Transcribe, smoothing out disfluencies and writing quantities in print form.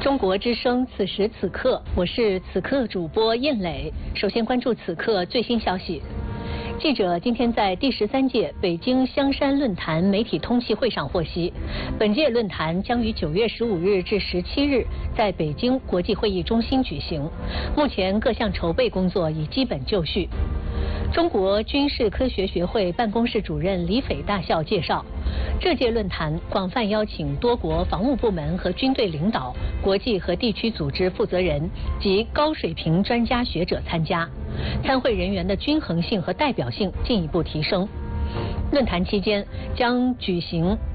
中国之声，此时此刻，我是此刻主播燕磊。首先关注此刻最新消息。记者今天在第13届北京香山论坛媒体通气会上获悉，本届论坛将于9月15日至17日在北京国际会议中心举行。目前各项筹备工作已基本就绪。中国军事科学学会办公室主任李斐大校介绍，这届论坛广泛邀请多国防务部门和军队领导、国际和地区组织负责人及高水平专家学者参加，参会人员的均衡性和代表性进一步提升。论坛期间将举行